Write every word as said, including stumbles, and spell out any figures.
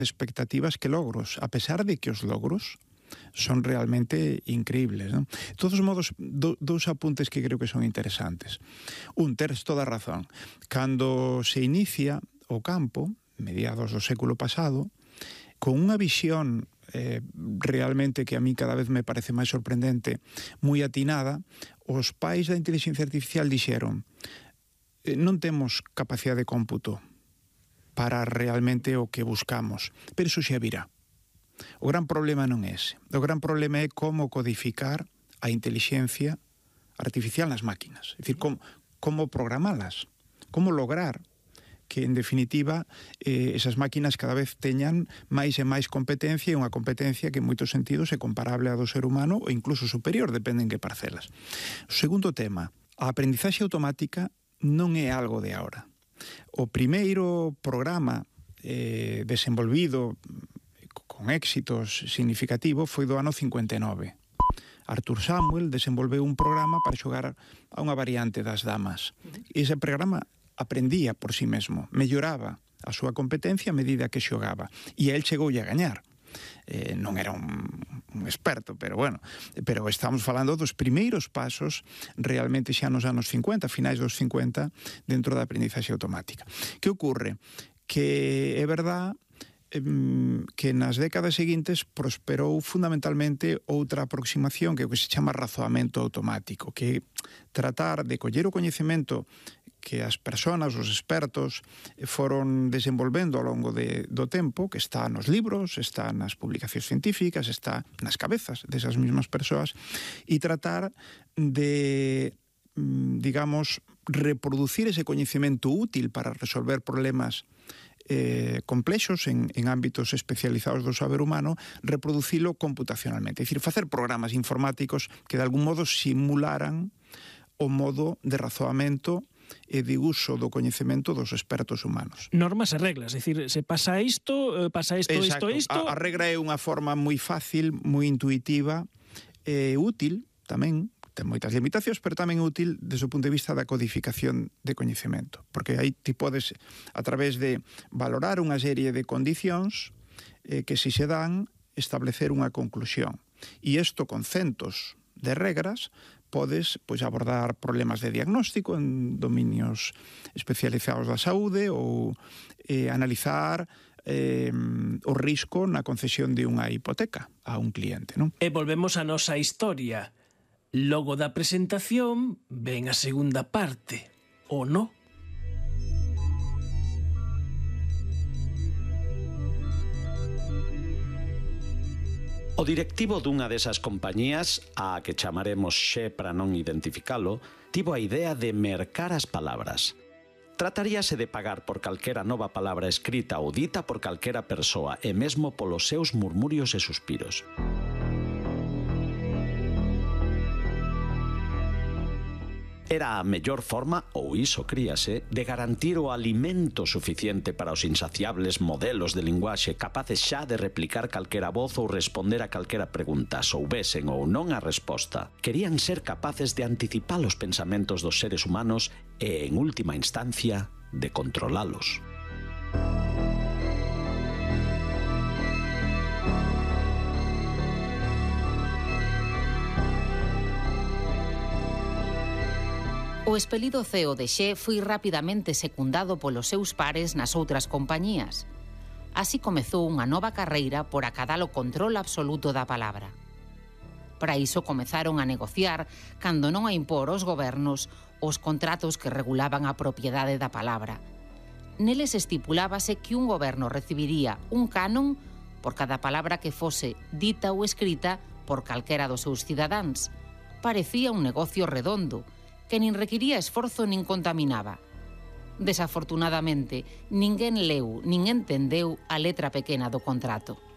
expectativas que logros, a pesar de que os logros son realmente increíbles, ¿no? De todos modos, do, dous apuntes que creo que son interesantes. Un, teres toda a razón. Cando se inicia o campo, mediados do século pasado, con unha visión eh, realmente que a mí cada vez me parece máis sorprendente, moi atinada, os pais da inteligencia artificial dixeron eh, non temos capacidade de cómputo para realmente o que buscamos, pero iso xa virá. O gran problema non é ese. O gran problema é como codificar a inteligencia artificial nas máquinas. É dicir, como, como programalas, como lograr que, en definitiva, eh, esas máquinas cada vez teñan máis e máis competencia, e unha competencia que en moitos sentidos é comparable á do ser humano ou incluso superior, depende en que parcelas. O segundo tema, a aprendizaxe automática non é algo de agora. O primeiro programa eh, desenvolvido con éxitos significativo foi do ano cincuenta e nove. Arthur Samuel desenvolveu un programa para xogar a unha variante das damas. E ese programa aprendía por sí mesmo, melloraba a súa competencia a medida que xogaba, e a él chegoulle a gañar. Eh, non era un, un experto, pero bueno, pero estamos falando dos primeiros pasos realmente xa nos anos cincuenta, finais dos cincuenta, dentro da aprendizaxe automática. Que ocorre? Que é verdad que nas décadas seguintes prosperou fundamentalmente outra aproximación que é o que se chama razoamento automático, que é tratar de coller o coñecemento que as persoas, os expertos, foron desenvolvendo ao longo de, do tempo, que está nos libros, está nas publicacións científicas, está nas cabezas desas mesmas persoas, e tratar de, digamos, reproducir ese coñecemento útil para resolver problemas eh, complexos en, en ámbitos especializados do saber humano, reproducilo computacionalmente. É dicir, facer programas informáticos que de algún modo simularan o modo de razoamento e de uso do coñecemento dos expertos humanos. Normas e reglas, é dicir, se pasa isto, pasa isto, Exacto. isto, isto... A, a regra é unha forma moi fácil, moi intuitiva e útil tamén, ten moitas limitacións, pero tamén útil desde o punto de vista da codificación de coñecemento, porque aí ti podes, a través de valorar unha serie de condicións eh, que si se dan, establecer unha conclusión. E isto con centos de regras podes pois, abordar problemas de diagnóstico en dominios especializados da saúde ou eh, analizar eh, o risco na concesión de unha hipoteca a un cliente, non? E volvemos á nosa historia. Logo da presentación ven a segunda parte, ou non? O directivo dunha desas compañías, a que chamaremos Xe para non identificalo, tivo a idea de mercar as palabras. Trataríase de pagar por calquera nova palabra escrita ou dita por calquera persoa, e mesmo polos seus murmurios e suspiros. Era a mellor forma, ou iso críase, de garantir o alimento suficiente para os insaciables modelos de linguaxe capaces xa de replicar calquera voz ou responder a calquera pregunta, soubesen ou non a resposta. Querían ser capaces de anticipar os pensamentos dos seres humanos e, en última instancia, de controlalos. O expelido C E O de Xe foi rapidamente secundado polos seus pares nas outras compañías. Así comezou unha nova carreira por acadar o control absoluto da palabra. Para iso comezaron a negociar, cando non a impor aos gobernos, os contratos que regulaban a propiedade da palabra. Neles estipulábase que un goberno recibiría un canon por cada palabra que fose dita ou escrita por calquera dos seus cidadáns. Parecía un negocio redondo, que nin requiría esforzo nin contaminaba. Desafortunadamente, ninguén leu nin entendeu a letra pequena do contrato.